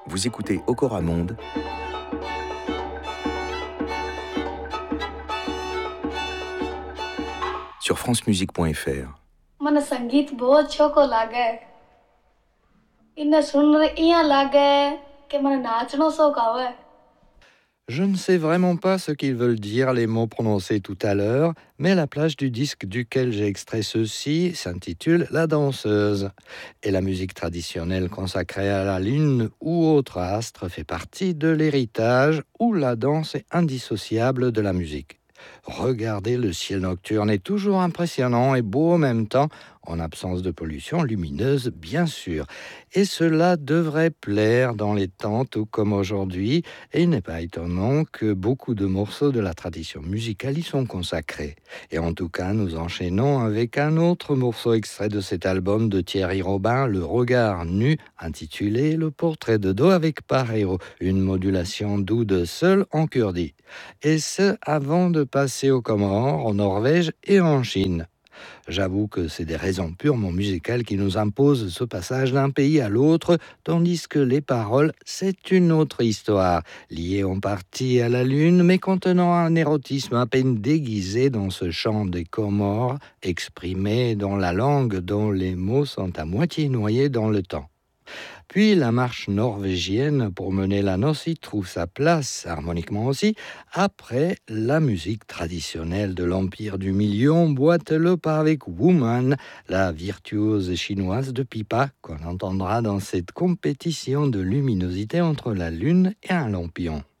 Vous écoutez Okora Monde sur francemusique.fr. મને સંગીત બહુ છોકો લાગે ઇને સુનરે ઇયા લાગે કે મને નાચનો શોખ આવે. Je ne sais vraiment pas ce qu'ils veulent dire, les mots prononcés tout à l'heure, mais la plage du disque duquel j'ai extrait ceci s'intitule La danseuse. Et la musique traditionnelle consacrée à la lune ou autre astre fait partie de l'héritage où la danse est indissociable de la musique. Regardez, le ciel nocturne est toujours impressionnant et beau en même temps, en absence de pollution lumineuse, bien sûr. Et cela devrait plaire dans les temps, tout comme aujourd'hui, et il n'est pas étonnant que beaucoup de morceaux de la tradition musicale y sont consacrés. Et en tout cas, nous enchaînons avec un autre morceau extrait de cet album de Thierry Robin, Le Regard Nu, intitulé Le Portrait de dos avec Paréo, une modulation d'oud seule en kurdi. Et ce, avant de passer aux Comores, en Norvège et en Chine. J'avoue que c'est des raisons purement musicales qui nous imposent ce passage d'un pays à l'autre, tandis que les paroles, c'est une autre histoire, liée en partie à la lune, mais contenant un érotisme à peine déguisé dans ce chant des Comores, exprimé dans la langue dont les mots sont à moitié noyés dans le temps. Puis la marche norvégienne pour mener la noce y trouve sa place, harmoniquement aussi, après la musique traditionnelle de l'Empire du Milieu. On boite le pas avec Woman, la virtuose chinoise de pipa qu'on entendra dans cette compétition de luminosité entre la lune et un lampion.